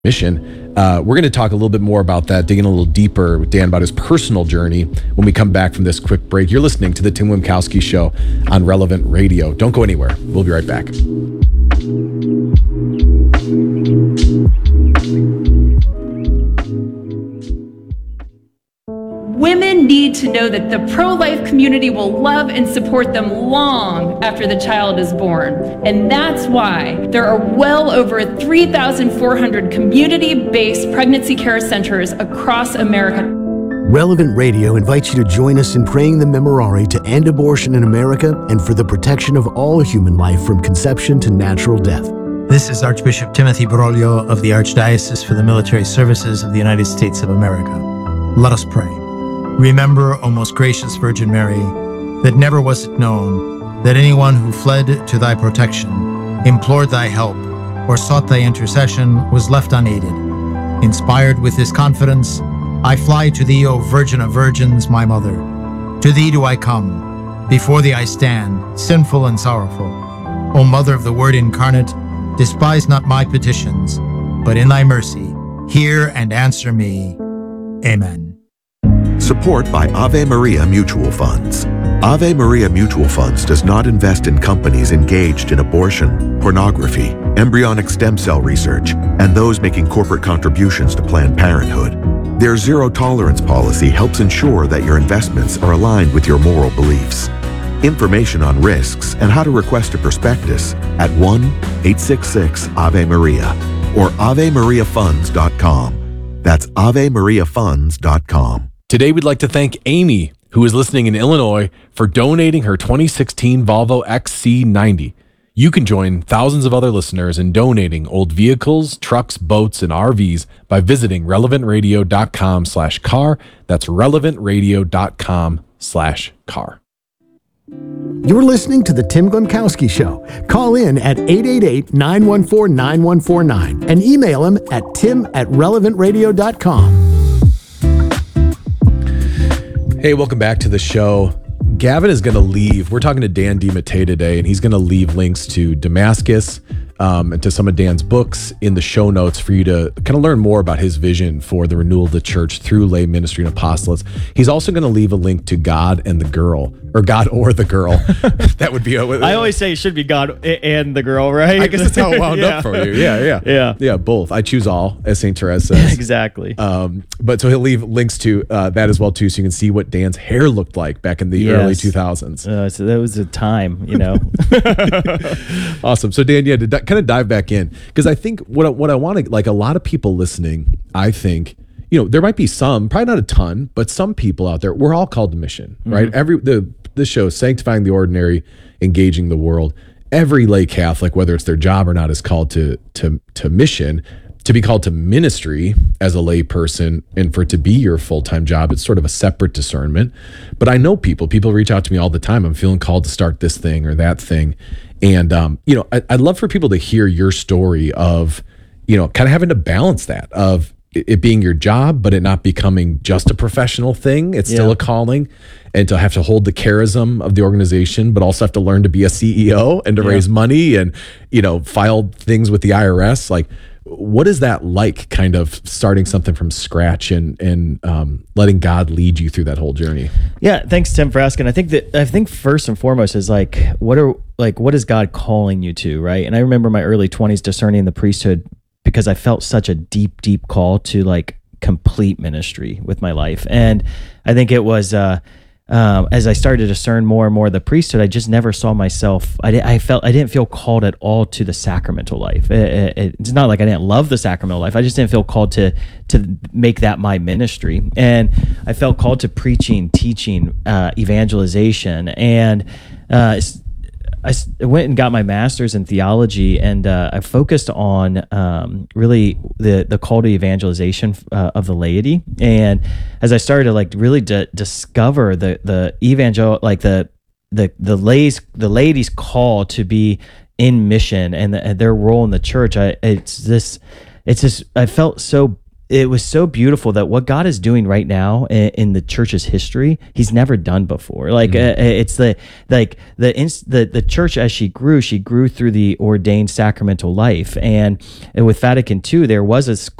mission. We're going to talk a little bit more about that, digging a little deeper with Dan about his personal journey when we come back from this quick break. You're listening to the Tim Wimkowski Show on Relevant Radio. Don't go anywhere. We'll be right back. Women need to know that the pro-life community will love and support them long after the child is born. And that's why there are well over 3,400 community-based pregnancy care centers across America. Relevant Radio invites you to join us in praying the Memorare to end abortion in America and for the protection of all human life from conception to natural death. This is Archbishop Timothy Broglio of the Archdiocese for the Military Services of the United States of America. Let us pray. Remember, O most gracious Virgin Mary, that never was it known that anyone who fled to thy protection, implored thy help, or sought thy intercession was left unaided. Inspired with this confidence, I fly to thee, O Virgin of Virgins, my Mother. To thee do I come. Before thee I stand, sinful and sorrowful. O Mother of the Word incarnate, despise not my petitions, but in thy mercy, hear and answer me. Amen. Support by Ave Maria Mutual Funds. Ave Maria Mutual Funds does not invest in companies engaged in abortion, pornography, embryonic stem cell research, and those making corporate contributions to Planned Parenthood. Their zero-tolerance policy helps ensure that your investments are aligned with your moral beliefs. Information on risks and how to request a prospectus at 1-866-AVE-MARIA or AveMariaFunds.com. That's AveMariaFunds.com. Today, we'd like to thank Amy, who is listening in Illinois, for donating her 2016 Volvo XC90. You can join thousands of other listeners in donating old vehicles, trucks, boats, and RVs by visiting relevantradio.com/car. That's relevantradio.com/car. You're listening to The Tim Glemkowski Show. Call in at 888-914-9149 and email him at tim@relevantradio.com. Hey, welcome back to the show. Gavin is going to leave. We're talking to Dan DiMattei today, and he's going to leave links to Damascus and to some of Dan's books in the show notes for you to kind of learn more about his vision for the renewal of the church through lay ministry and apostolates. He's also going to leave a link to God and the Girl, or God or the Girl. That would be I always say it should be God and the Girl, right? I guess that's how it wound up for you. Yeah, both. I choose all, as St. Therese says. Exactly. But so he'll leave links to that as well too, so you can see what Dan's hair looked like back in the early 2000s. So that was a time, you know. Awesome. So Dan, to kind of dive back in, because I think what I want to, like, a lot of people listening, I think, there might be some, probably not a ton, but some people out there, we're all called to mission, right? This show, Sanctifying the Ordinary, Engaging the World. Every lay Catholic, whether it's their job or not, is called to mission. To be called to ministry as a lay person and for it to be your full-time job, it's sort of a separate discernment. But I know people reach out to me all the time. I'm feeling called to start this thing or that thing. And, I'd love for people to hear your story of, kind of having to balance that, of it being your job, but it not becoming just a professional thing. It's still a calling, and to have to hold the charism of the organization, but also have to learn to be a CEO and to raise money and, file things with the IRS. Like, what is that like, kind of starting something from scratch and letting God lead you through that whole journey? Yeah, thanks, Tim, for asking. I think first and foremost is what is God calling you to, right? And I remember my early 20s discerning the priesthood because I felt such a deep, deep call to like complete ministry with my life. And I think it was as I started to discern more and more the priesthood, I just never saw myself. I didn't feel called at all to the sacramental life. It's not like I didn't love the sacramental life. I just didn't feel called to make that my ministry. And I felt called to preaching, teaching, evangelization, and I went and got my master's in theology, and I focused on really the call to evangelization of the laity. And as I started to really discover the evangel, like the laity's call to be in mission and their role in the church, I felt so it was so beautiful that what God is doing right now in the church's history, He's never done before. Like it's the church as she grew through the ordained sacramental life, and with Vatican II, there was a